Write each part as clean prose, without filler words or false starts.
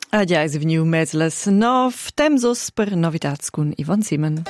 Adia è veniu meslas nov, temsos per novitats con Ivan Simen.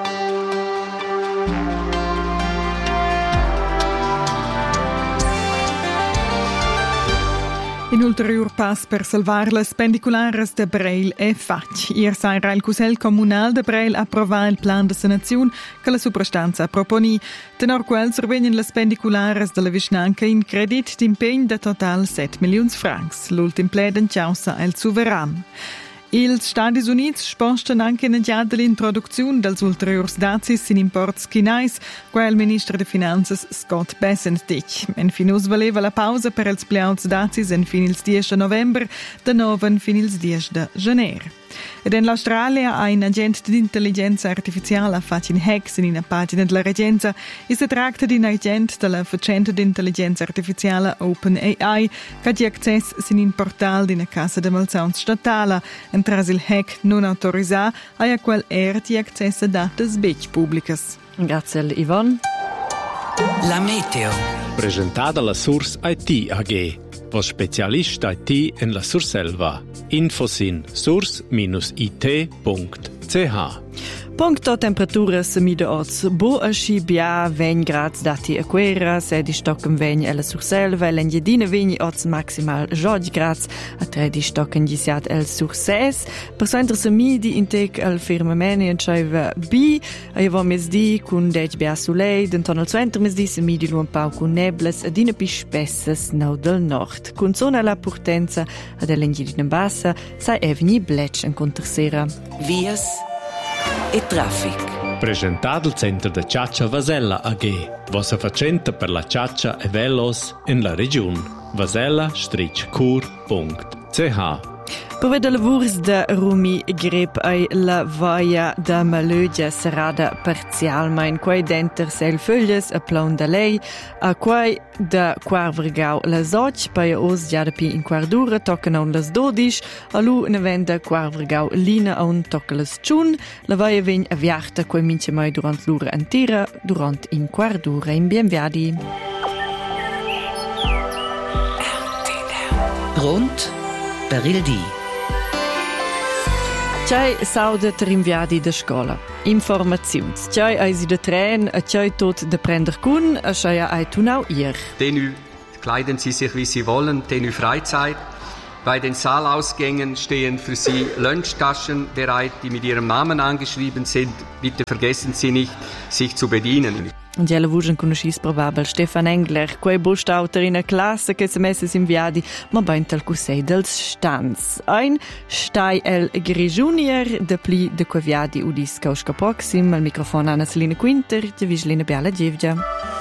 In ulterior pass per salvar le spendiculares de Breil è fatg. Ier saira il Cusel Comunal de Breil approva il plan de sanazione che la suprastanza proponi. Tenor quel survegnen le spendiculares de la Vischnanca in credit d'impegn de total 7 milions francs. L'ultim pleden ciausa el Suveran. Ils Stati Uniti sposten anche neggiad l'introduzione dels ulteriors dazis in imports chinais, qua il ministro de Finanzas Scott Bessent dic. En finus valeva la pausa per els pliauts dazis en fin ils 10 de november, de noven fin ils 10 de janer. Ed in l'Australia ha un agente di intelligenza artificiale fatto in hacks in una pagina della Regenza e si tratta di un agente della facente di intelligenza artificiale OpenAI che ha accesso in un portale di una casa di malzauns statale e tras il hack non autorizzato ha quel di accesso a dati sbec pubblicas. Grazie Yvonne. La meteo. Presentata dalla Source IT AG. Was Spezialist IT in la Surselva. Infos in source-it.ch. Punkto temperatura semide oz bo a bia 20 grads dati a quera, sedi stocken 20 alla Surselva, e l'engiadina 20 oz maximal 12 grads, a 13 stocken gisiat el Surses. Per centro semidi intec al firmamene en chaiva B, a jevo mesdi cun 10 bia sulei, denton al centro mesdi semidi luan pau cun neblas, adina pi spessas nau del nord. Cun zona la portenza ad l'engiadina bassa, sai evni blec en contersera. Vias e traffic. Presentato il centro de Ciaccia Vasella AG, vossa facenta per la ciaccia e velos in la regione. vasella-cur.ch. Per vedere lavurs de Rumi grep ai la vaia da Malögia serada parzialmein, quai denter sel föglies a plaun da lei, a quai da quarvergau la soc, pai os già da pi in quardura toccano un las 12, a lu ne venda quarvergau lina a un tocca las ciun, la vaia vegn aviarta quai mince mai durant l'ura antira, durant in quardura in bienviadi. Rund per il di. C'hai saudet rinviadi da scola. Informaziuns. C'hai eisi de tren, a c'hai tot de prender cun, a c'hai ai tunau ir. Tenü kleiden Sie sich, wie Sie wollen, Tenü Freizeit. Bei den Saalausgängen stehen für Sie Lunchtaschen bereit, die mit Ihrem Namen angeschrieben sind. Bitte vergessen Sie nicht, sich zu bedienen. Und ja, la vugen conoscis probabel Stefan Engler, quei bostauter in a classe che se messes inviadi, ma bain tal cusei dels stans. Ein stai el Grigiunier, de pli de quaviadi udis causca proxim, al microfono Anna Selina Quinter, de Vigelina Biala Gevgia.